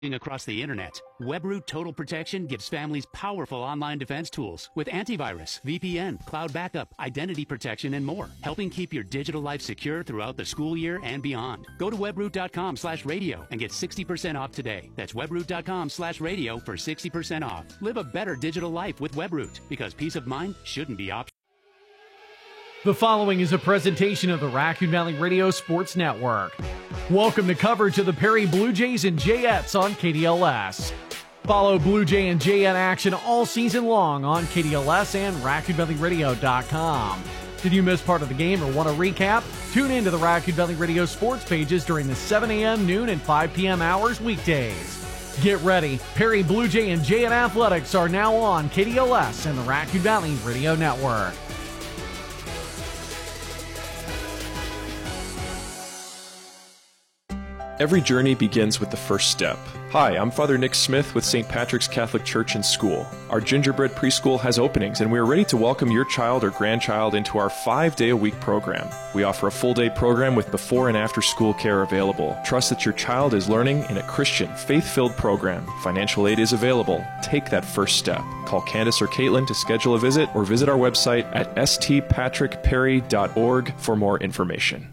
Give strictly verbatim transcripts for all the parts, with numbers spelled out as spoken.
across the internet. WebRoot Total Protection gives families powerful online defense tools with antivirus, V P N, cloud backup, identity protection, and more, helping keep your digital life secure throughout the school year and beyond. Go to webroot.com slash radio and get sixty percent off today. That's webroot.com slash radio for sixty percent off. Live a better digital life with WebRoot, because peace of mind shouldn't be optional. The following is a presentation of the Raccoon Valley Radio Sports Network. Welcome to coverage of the Perry Blue Jays and Jayettes on K D L S. Follow Blue Jay and Jayette action all season long on K D L S and Raccoon Valley Radio dot com. Did you miss part of the game or want to recap? Tune in to the Raccoon Valley Radio sports pages during the seven a.m., noon, and five p.m. hours weekdays. Get ready. Perry Blue Jay and Jayette Athletics are now on K D L S and the Raccoon Valley Radio Network. Every journey begins with the first step. Hi, I'm Father Nick Smith with Saint Patrick's Catholic Church and School. Our gingerbread preschool has openings, and we are ready to welcome your child or grandchild into our five-day-a-week program. We offer a full-day program with before and after-school care available. Trust that your child is learning in a Christian, faith-filled program. Financial aid is available. Take that first step. Call Candace or Caitlin to schedule a visit, or visit our website at s t patrick perry dot org for more information.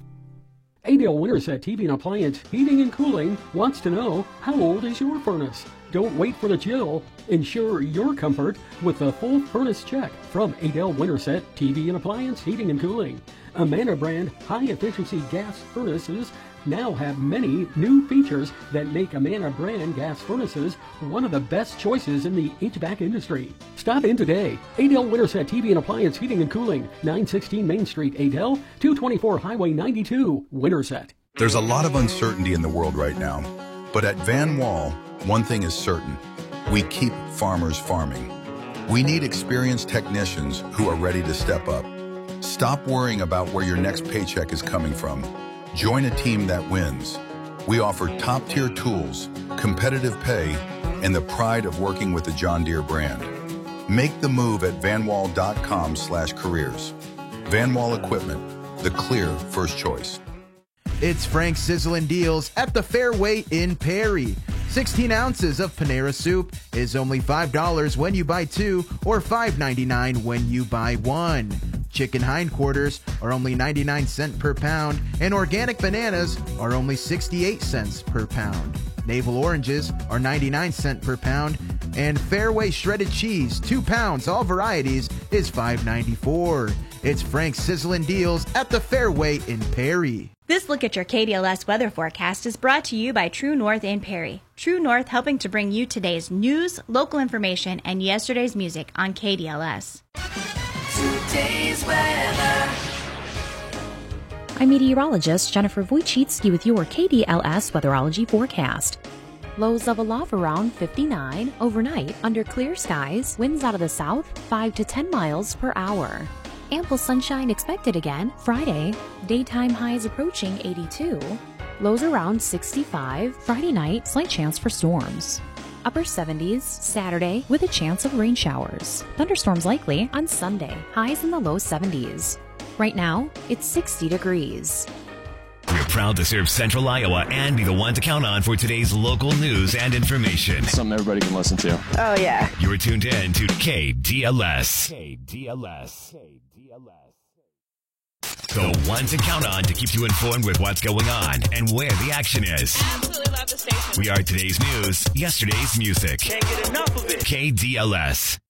Adel Winterset T V and Appliance Heating and Cooling wants to know, how old is your furnace? Don't wait for the chill. Ensure your comfort with the full furnace check from Adel Winterset T V and Appliance Heating and Cooling. Amana brand high-efficiency gas furnaces now have many new features that make Amana brand gas furnaces one of the best choices in the H V A C industry. Stop in today. Adel Winterset T V and Appliance Heating and Cooling, nine sixteen Main Street, Adel, two twenty-four Highway ninety-two, Winterset. There's a lot of uncertainty in the world right now, but at Van Wall, one thing is certain. We keep farmers farming. We need experienced technicians who are ready to step up. Stop worrying about where your next paycheck is coming from. Join a team that wins. We offer top-tier tools, competitive pay, and the pride of working with the John Deere brand. Make the move at vanwall.com slash careers. Van Wall Equipment, the clear first choice. It's Frank's Sizzlin' Deals at the Fairway in Perry. sixteen ounces of Panera Soup is only five dollars when you buy two, or five ninety-nine when you buy one. Chicken hindquarters are only ninety-nine cents per pound, and organic bananas are only sixty-eight cents per pound. Navel oranges are ninety-nine cents per pound, and Fairway shredded cheese, two pounds, all varieties, is five ninety-four. It's Frank's Sizzlin' Deals at the Fairway in Perry. This look at your K D L S weather forecast is brought to you by True North in Perry. True North helping to bring you today's news, local information, and yesterday's music on K D L S. Today's weather. I'm meteorologist Jennifer Wojcicki with your K D L S weatherology forecast. Lows level off around fifty-nine overnight under clear skies, winds out of the south five to ten miles per hour. Ample sunshine expected again Friday, daytime highs approaching eighty-two, lows around sixty-five, Friday night slight chance for storms. Upper seventies Saturday with a chance of rain showers. Thunderstorms likely on Sunday, highs in the low seventies. Right now, it's sixty degrees. We're proud to serve Central Iowa and be the one to count on for today's local news and information. Something everybody can listen to. Oh, yeah. You're tuned in to K D L S. K D L S. K D L S. The one to count on to keep you informed with what's going on and where the action is. Absolutely love the station. We are today's news, yesterday's music. Can't get enough of it. K D L S.